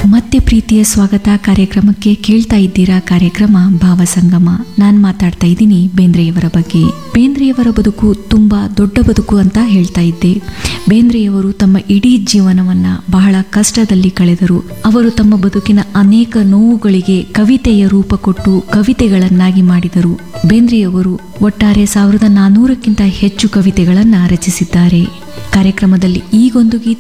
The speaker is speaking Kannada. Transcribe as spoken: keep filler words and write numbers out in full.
ಮತ್ತೆ ಪ್ರೀತಿಯ ಸ್ವಾಗತ ಕಾರ್ಯಕ್ರಮಕ್ಕೆ. ಕೇಳ್ತಾ ಇದ್ದೀರಾ ಕಾರ್ಯಕ್ರಮ ಭಾವಸಂಗಮ. ನಾನ್ ಮಾತಾಡ್ತಾ ಇದ್ದೀನಿ ಬೇಂದ್ರೆಯವರ ಬಗ್ಗೆ. ಬೇಂದ್ರೆಯವರ ಬದುಕು ತುಂಬಾ ದೊಡ್ಡ ಬದುಕು ಅಂತ ಹೇಳ್ತಾ ಇದ್ದೆ. ಬೇಂದ್ರೆಯವರು ತಮ್ಮ ಇಡೀ ಜೀವನವನ್ನ ಬಹಳ ಕಷ್ಟದಲ್ಲಿ ಕಳೆದರು. ಅವರು ತಮ್ಮ ಬದುಕಿನ ಅನೇಕ ನೋವುಗಳಿಗೆ ಕವಿತೆಯ ರೂಪ ಕೊಟ್ಟು ಕವಿತೆಗಳನ್ನಾಗಿ ಮಾಡಿದರು. ಬೇಂದ್ರೆಯವರು ಒಟ್ಟಾರೆ ಸಾವಿರದ ನಾನೂರಕ್ಕಿಂತ ಹೆಚ್ಚು ಕವಿತೆಗಳನ್ನ ರಚಿಸಿದ್ದಾರೆ. ಕಾರ್ಯಕ್ರಮದಲ್ಲಿ ಈಗೊಂದು ಗೀತೆ